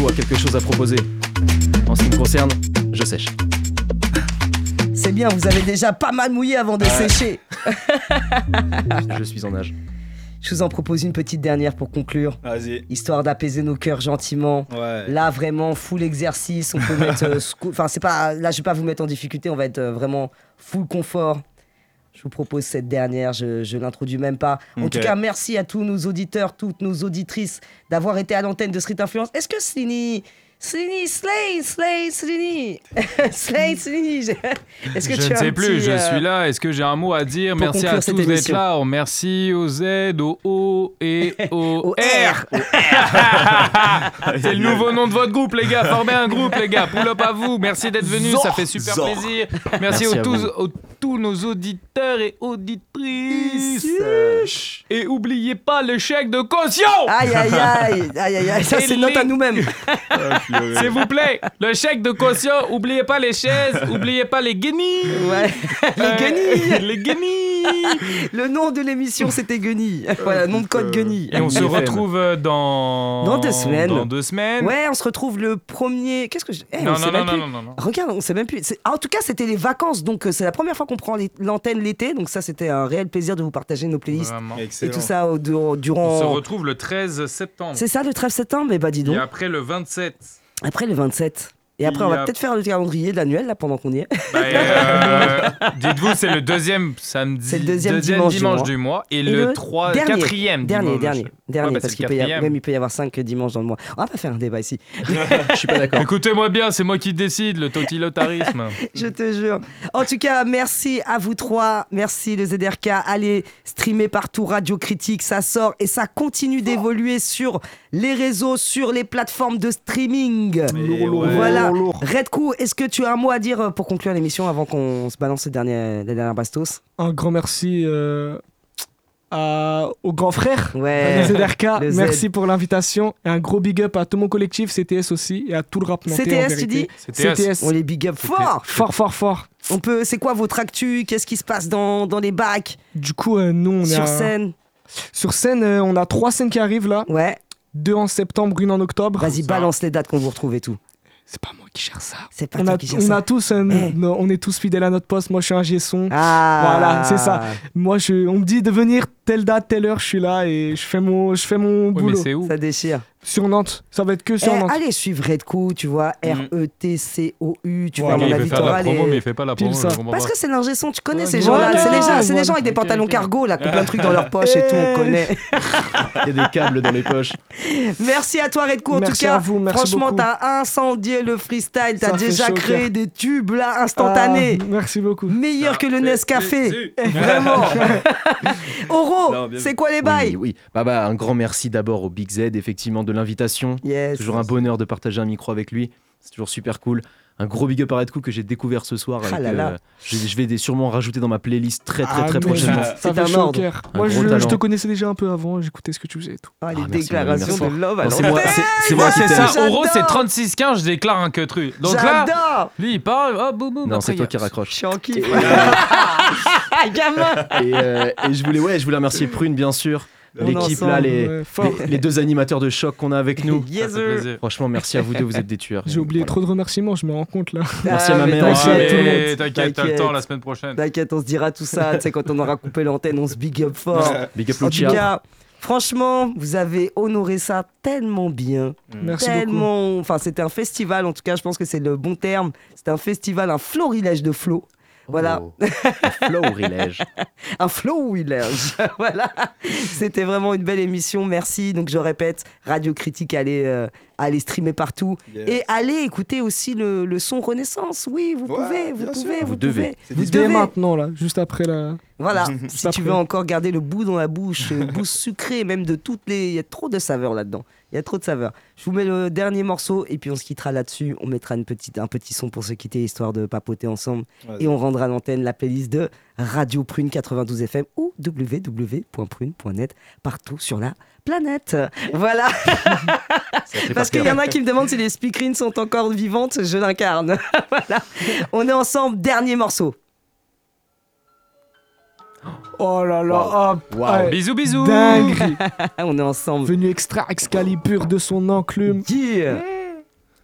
a quelque chose à proposer. En ce qui me concerne, je sèche. C'est bien, vous avez déjà pas mal mouillé avant de sécher. Je suis en nage. Je vous en propose une petite dernière pour conclure. Vas-y. Histoire d'apaiser nos cœurs gentiment. Ouais. Là, vraiment, full exercice. On peut mettre. Enfin, c'est pas. Là, je vais pas vous mettre en difficulté. On va être vraiment full confort. Je vous propose cette dernière. Je l'introduis même pas. En tout cas, merci à tous nos auditeurs, toutes nos auditrices d'avoir été à l'antenne de Street Influence. Est-ce que Slay, est-ce que Je tu ne as sais un plus, petit, je suis là. Est-ce que j'ai un mot à dire? pour Merci à conclure cette tous d'être émission. là. Merci au Z, au O et au R. C'est le nouveau nom de votre groupe, les gars. Formez un groupe, les gars. Pull up à vous. Merci d'être venus, ça fait super plaisir. Merci à tous nos auditeurs et auditrices. Et oubliez pas le chèque de caution. Aïe, aïe, aïe, aïe, aïe, aïe. Ça, Et c'est note les- à nous-mêmes. S'il vous plaît, le chèque de caution. Oubliez pas les chaises. Oubliez pas les guenilles. Ouais. Les guenilles. Les guenilles. Le nom de l'émission, c'était Guenille. Voilà, nom de code Guenille. Et on se FM. retrouve dans 2 semaines. Dans 2 semaines. Ouais, on se retrouve le premier. Qu'est-ce que je. Non, on sait non, même non, plus. non, non, non. Regarde, on sait même plus. En tout cas, c'était les vacances, donc c'est la première fois qu'on prend l'antenne l'été. Donc ça, c'était un réel plaisir de vous partager nos playlists Vraiment. et Excellent. tout ça On se durant. retrouve le 13 septembre. C'est ça le 13 septembre. Mais bah dis donc. Et après le 27. Après le 27. Et après, Il on y va a- peut-être faire le calendrier de l'annuel là pendant qu'on y est. Bah, dites-vous, c'est le deuxième samedi. C'est le deuxième dimanche du mois. Et, Et le dernier. quatrième Dernier, dimanche. dernier, Ouais, bah, parce c'est qu'il le peut, quatrième. même il peut y avoir 5 dimanches dans le mois. On va pas faire un débat ici. Je suis pas d'accord. Écoutez-moi bien, c'est moi qui décide, le totilotarisme. Je te jure. En tout cas, merci à vous trois. Merci le ZRK. Allez streamer partout Radio Critique. Ça sort et ça continue d'évoluer sur les réseaux, sur les plateformes de streaming. Et ouais. Voilà. Redcou, est-ce que tu as un mot à dire pour conclure l'émission avant qu'on se balance les dernières bastos? Un grand merci au grand frère Ouais. le ZRK. Le Z. Merci pour l'invitation. Et un gros big up à tout mon collectif, CTS aussi, et à tout le rap nantais. en CTS, tu vérité. dis CTS. On les big up fort. Fort. C'est quoi votre actu? Qu'est-ce qui se passe dans les bacs? Du coup, nous, on est Sur scène? Sur scène, on a 3 scènes qui arrivent là. Ouais. 2 en septembre, 1 en octobre. Vas-y, balance les dates qu'on vous retrouve et tout. C'est pas moi qui gère ça. C'est pas On toi a, qui gère on ça. a tous, on est tous fidèles à notre poste. Moi, je suis un G-son. Ah. Voilà, c'est ça. Moi, on me dit de venir telle date, telle heure, je suis là et je fais mon Oui, mais boulot. c'est où? Ça déchire. Sur Nantes, ça va être que sur Nantes. Allez suivre Redcou, tu vois, RETCOU, tu Voilà. vois, Il la veut faire de la Victoral. promo, mais il fait pas la Pile promo. ça. je comprends Parce pas. que c'est l'ingé son, tu connais Ouais, ces voilà. gens-là. C'est les gens Voilà. avec des Ok, pantalons ok. cargo, là, qui ont plein de trucs dans leur poche et tout, on connaît. Il y a des câbles dans les poches. Merci à toi, Redcou, en tout Merci cas. à vous, merci Franchement, beaucoup. t'as incendié le freestyle, t'as Ça fait déjà chaud au créé cœur. des tubes, là, instantanés. Ah, merci beaucoup. Meilleur que le Nescafé. plaisir. Vraiment. Oro, Non, bien c'est quoi les bails? Oui. Bah, un grand merci d'abord au Big Z, effectivement, de l'invitation. Yes. Toujours un bonheur de partager un micro avec lui. C'est toujours super cool. Un gros big up à Redcool que j'ai découvert ce soir. Ah là là. Je vais sûrement rajouter dans ma playlist très Ah, mais prochainement. Ça C'est fait un chaud au ordre. cœur. Un Moi, gros je talent. te connaissais déjà un peu avant, j'écoutais ce que tu faisais et tout. Ah, les Ah, merci, déclarations merci. de love à Non, c'est moi, l'antenne. c'est moi qui C'est t'aime. ça, Oro, c'est J'adore. 36-15, je déclare un queutru. Donc là, J'adore. lui, il parle, oh, boum, boum. Non, après, c'est il y toi a- qui raccroche. Je suis en kiff. Gamin. Et je voulais remercier Prune, bien sûr. On L'équipe ensemble, là, fort. les 2 animateurs de choc qu'on a avec nous. Yes, Ça fait sir. plaisir. Franchement, merci à vous deux, vous êtes des tueurs. J'ai oublié trop de remerciements, je me rends compte là. Merci à ma mais mère t'inquiète, aussi. Ouais, tout le mais monde. t'inquiète, t'as le temps la semaine prochaine. T'inquiète, on se dira tout ça. Tu sais, quand on aura coupé l'antenne, on se big up fort. Big up En tout Lucia. cas, franchement, vous avez honoré ça tellement bien. Merci beaucoup. Tellement. Enfin, c'était un festival, en tout cas, je pense que c'est le bon terme. C'était un festival, un florilège de flow. Voilà, Oh. Florilège. un florilège. Voilà, c'était vraiment une belle émission. Merci. Donc, je répète, Radio Critique, allez streamer partout. Yes. Et allez écouter aussi le son Renaissance. Oui, vous Ouais, pouvez, vous bien pouvez, sûr. vous devez. pouvez. C'est Vous Dès devez. maintenant là, juste après la. Voilà, Juste si tu après. veux encore garder le bout dans la bouche, bouche sucrée, même de toutes les... Il y a trop de saveurs là-dedans. Il y a trop de saveurs. Je vous mets le dernier morceau et puis on se quittera là-dessus. On mettra un petit son pour se quitter, histoire de papoter ensemble. Vas-y. Et on rendra à l'antenne la playlist de Radio Prune 92 FM ou www.prune.net partout sur la planète. Voilà. Parce qu'il y en a qui me demandent si les speakerines sont encore vivantes. Je l'incarne. Voilà. On est ensemble. Dernier morceau. Oh là là, Wow. ouais. Bisous, bisous. Dinguerie. On est ensemble. Venu extraire Excalibur de son enclume. Yeah.